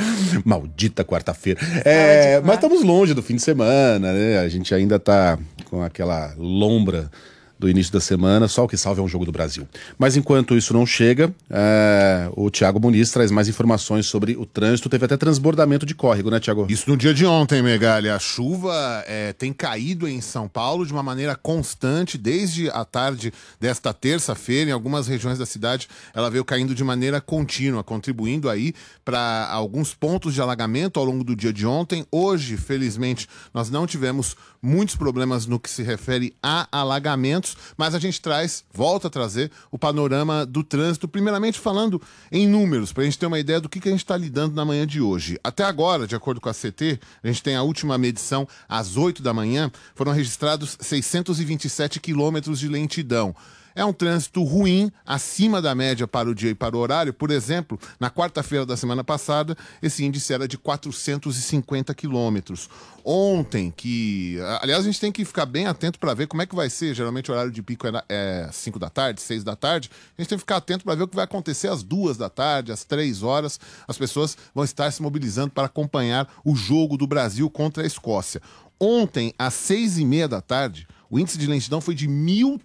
Maldita quarta-feira. Mas estamos longe do fim de semana, né? A gente ainda tá com aquela lombra do início da semana, só o que salva é um jogo do Brasil. Mas enquanto isso não chega, o Thiago Muniz traz mais informações sobre o trânsito. Teve até transbordamento de córrego, né, Thiago? Isso no dia de ontem, Megali. A chuva tem caído em São Paulo de uma maneira constante desde a tarde desta terça-feira. Em algumas regiões da cidade, ela veio caindo de maneira contínua, contribuindo aí para alguns pontos de alagamento ao longo do dia de ontem. Hoje, felizmente, nós não tivemos muitos problemas no que se refere a alagamentos, mas a gente volta a trazer o panorama do trânsito, primeiramente falando em números, para a gente ter uma ideia do que a gente está lidando na manhã de hoje. Até agora, de acordo com a CT, a gente tem a última medição às 8 da manhã, foram registrados 627 quilômetros de lentidão. É um trânsito ruim, acima da média para o dia e para o horário. Por exemplo, na quarta-feira da semana passada, esse índice era de 450 quilômetros. Ontem, aliás, a gente tem que ficar bem atento para ver como é que vai ser. Geralmente o horário de pico é 5 da tarde, 6 da tarde. A gente tem que ficar atento para ver o que vai acontecer às 2 da tarde, às 3 horas. As pessoas vão estar se mobilizando para acompanhar o jogo do Brasil contra a Escócia. Ontem, às 6h30 da tarde, o índice de lentidão foi de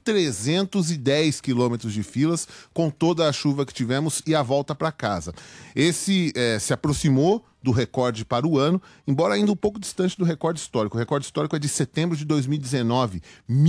1.310 quilômetros de filas, com toda a chuva que tivemos e a volta para casa. Esse se aproximou do recorde para o ano, embora ainda um pouco distante do recorde histórico. O recorde histórico é de setembro de 2019,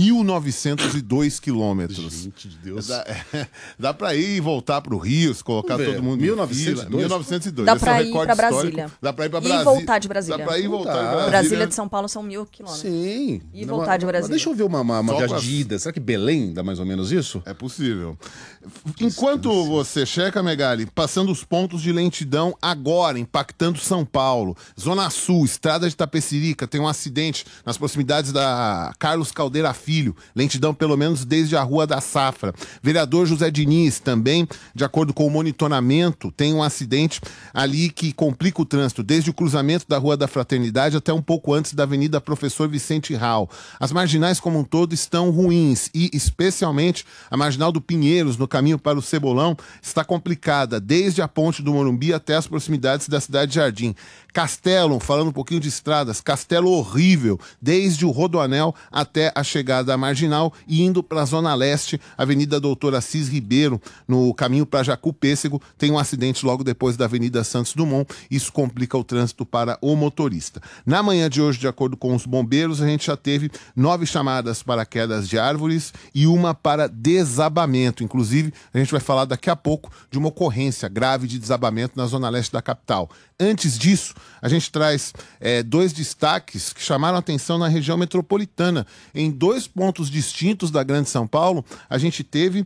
1.902 quilômetros. Gente de Deus. Dá para ir e voltar para o Rio, se colocar todo mundo 1902? em fila. 1902. Dá para ir para Brasília. Dá para ir para Brasília. E voltar de Brasília. Dá para ir e voltar de Brasília. Brasília de São Paulo são 1.000 quilômetros. Sim. E voltar de Brasília. Mas deixa eu ver uma viagem de ida. Será que Belém dá mais ou menos isso? É possível. Enquanto você checa, Megali, passando os pontos de lentidão agora, impactando São Paulo. Zona Sul, Estrada de Tapecerica, tem um acidente nas proximidades da Carlos Caldeira Filho. Lentidão pelo menos desde a Rua da Safra. Vereador José Diniz também, de acordo com o monitoramento, tem um acidente ali que complica o trânsito, desde o cruzamento da Rua da Fraternidade até um pouco antes da Avenida Professor Vicente Rau. As marginais como um todo estão ruins e especialmente a Marginal do Pinheiros, no caminho para o Cebolão, está complicada, desde a Ponte do Morumbi até as proximidades da Cidade de Jardim. Castelo, falando um pouquinho de estradas, Castelo horrível, desde o Rodoanel até a chegada à Marginal e indo para a Zona Leste, Avenida Doutor Assis Ribeiro, no caminho para Jacu-Pêssego, tem um acidente logo depois da Avenida Santos Dumont, isso complica o trânsito para o motorista. Na manhã de hoje, de acordo com os bombeiros, a gente já teve 9 chamadas para quedas de árvores e uma para desabamento. Inclusive, a gente vai falar daqui a pouco de uma ocorrência grave de desabamento na Zona Leste da capital. Antes disso, a gente traz 2 destaques que chamaram a atenção na região metropolitana. Em 2 pontos distintos da Grande São Paulo, a gente teve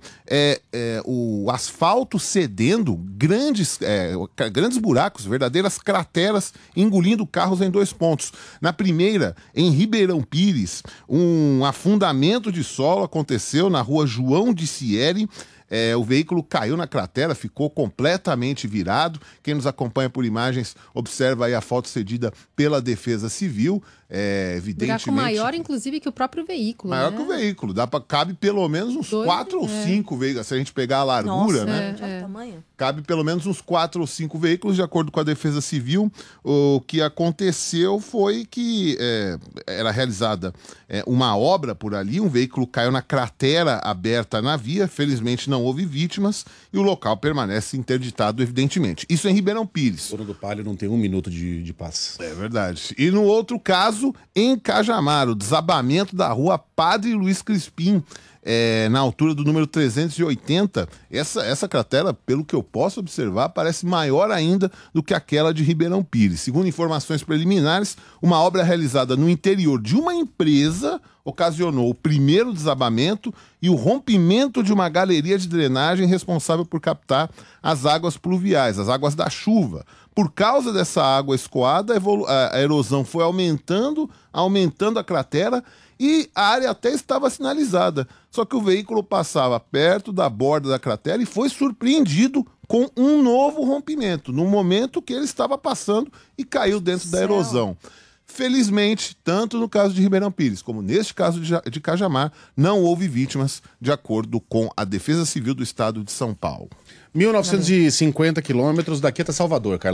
o asfalto cedendo, grandes buracos, verdadeiras crateras, engolindo carros em 2 pontos. Na primeira, em Ribeirão Pires, um afundamento de solo aconteceu na rua João de Sieri. O veículo caiu na cratera, ficou completamente virado. Quem nos acompanha por imagens observa aí a foto cedida pela Defesa Civil. Evidentemente, buraco maior, inclusive, que o próprio veículo. Maior, né? que o veículo. Cabe pelo menos uns 4 ou 5 veículos. Se a gente pegar a largura, né? Tamanho. Cabe pelo menos uns 4 ou 5 veículos, de acordo com a Defesa Civil. O que aconteceu foi que era realizada uma obra por ali, um veículo caiu na cratera aberta na via, felizmente não houve vítimas e o local permanece interditado, evidentemente. Isso em Ribeirão Pires. O dono do Palio não tem 1 minuto de paz. É verdade. E no outro caso, em Cajamar, o desabamento da rua Padre Luiz Crispim, na altura do número 380, essa cratera, pelo que eu posso observar, parece maior ainda do que aquela de Ribeirão Pires. Segundo informações preliminares, uma obra realizada no interior de uma empresa ocasionou o primeiro desabamento e o rompimento de uma galeria de drenagem responsável por captar as águas pluviais, as águas da chuva. Por causa dessa água escoada, a erosão foi aumentando a cratera e a área até estava sinalizada. Só que o veículo passava perto da borda da cratera e foi surpreendido com um novo rompimento, no momento que ele estava passando e caiu dentro da erosão. Felizmente, tanto no caso de Ribeirão Pires como neste caso de Cajamar, não houve vítimas, de acordo com a Defesa Civil do Estado de São Paulo. 1950 quilômetros daqui até Salvador, Carla.